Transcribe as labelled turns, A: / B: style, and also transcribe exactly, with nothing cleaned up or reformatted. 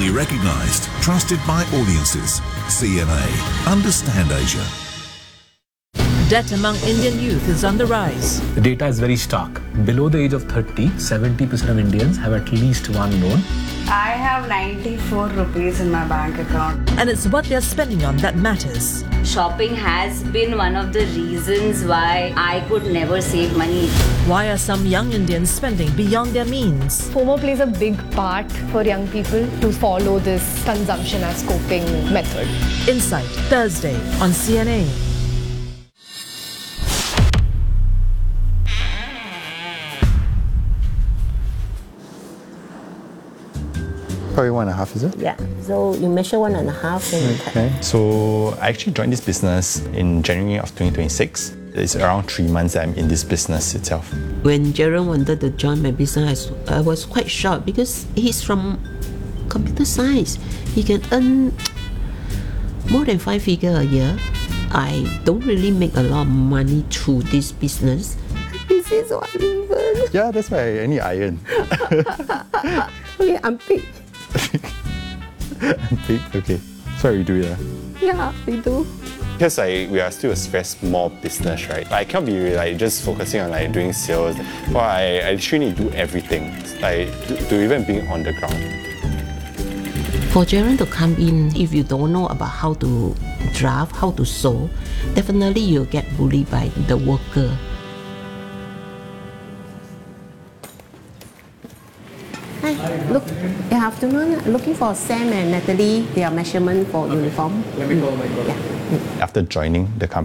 A: Globally recognised, trusted by audiences. C N A. Understand Asia.
B: Debt among Indian youth is on the rise.
C: The data is very stark. Below the age of thirty, seventy percent of Indians have at least one loan.
D: I have ninety-four rupees in my bank account.
B: And it's what they're spending on that matters.
E: Shopping has been one of the reasons why I could never save money.
B: Why are some young Indians spending beyond their means?
F: FOMO plays a big part for young people to follow this consumption as coping method.
B: Insight, Thursday on C N A.
G: Probably one and a half, is it?
H: Yeah, so you measure one and a half and you
G: Okay. So I actually joined this business in January of twenty twenty-six. It's around three months that I'm in this business itself.
H: When Jaron wanted to join my business, I was quite shocked because he's from computer science. He can earn more than five figures a year. I don't really make a lot of money through this business. This is what even.
G: Yeah, that's why I need iron.
H: Okay, I'm big.
G: Big? Okay. So we do it. Uh?
H: Yeah, we do.
G: Because like, we are still a very small business, right? I can't be like just focusing on like doing sales. Well, I, I actually need to do everything, like to, to even being on the ground.
H: For Jaron to come in, if you don't know about how to draft, how to sew, definitely you'll get bullied by the worker. Hi, look, good afternoon. Looking for Sam and Natalie, their measurement for uniform.
G: After joining the company,